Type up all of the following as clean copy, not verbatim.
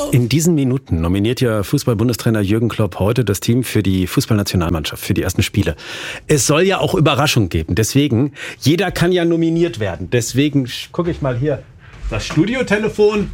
In diesen Minuten nominiert ja Fußball-Bundestrainer Jürgen Klopp heute das Team für die Fußballnationalmannschaft, für die ersten Spiele. Es soll ja auch Überraschungen geben. Deswegen, jeder kann ja nominiert werden. Deswegen gucke ich mal hier das Studiotelefon.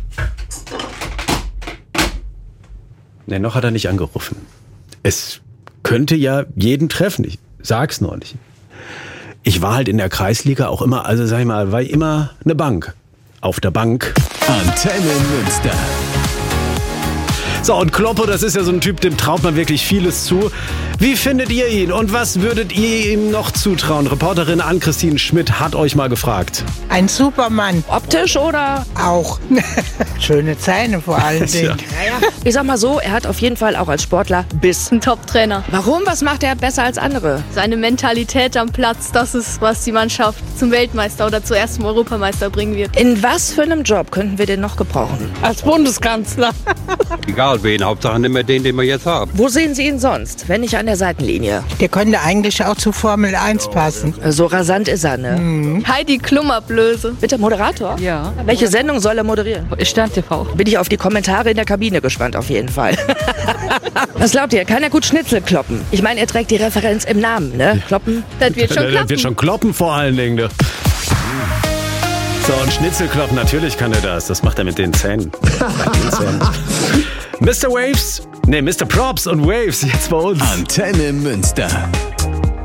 Ne, noch hat er nicht angerufen. Es könnte ja jeden treffen. Ich sag's noch nicht. Ich war halt in der Kreisliga auch immer, also sag ich mal, war immer eine Bank. Auf der Bank. Antenne Münster. So, und Kloppo, das ist ja so ein Typ, dem traut man wirklich vieles zu. Wie findet ihr ihn und was würdet ihr ihm noch zutrauen? Reporterin Ann-Christine Schmidt hat euch mal gefragt. Ein Supermann. Optisch oder? Auch. Schöne Zähne vor allen Dingen. Ja. Ich sag mal so, er hat auf jeden Fall auch als Sportler Biss. Ein Top-Trainer. Warum? Was macht er besser als andere? Seine Mentalität am Platz, das ist, was die Mannschaft zum Weltmeister oder zu erstem Europameister bringen wird. In was für einem Job könnten wir den noch gebrauchen? Als Bundeskanzler. Egal wen, Hauptsache nicht mehr den wir jetzt haben. Wo sehen Sie ihn sonst, wenn nicht an der Seitenlinie? Der könnte eigentlich auch zu Formel 1 passen. So rasant ist er, ne? Heidi Klum ablöse. Bitte Moderator? Ja. Welche Sendung soll er moderieren? Stern TV. Bin ich auf die Kommentare in der Kabine gespannt, auf jeden Fall. Was glaubt ihr? Kann er gut Schnitzel kloppen? Ich meine, er trägt die Referenz im Namen, ne? Kloppen? Das wird schon Das klappen. wird schon kloppen vor allen Dingen. Ne? So, und Schnitzelkloppen, natürlich kann er das. Das macht er mit den Zähnen. Mr. Waves, Mr. Props und Waves jetzt bei uns. Antenne Münster.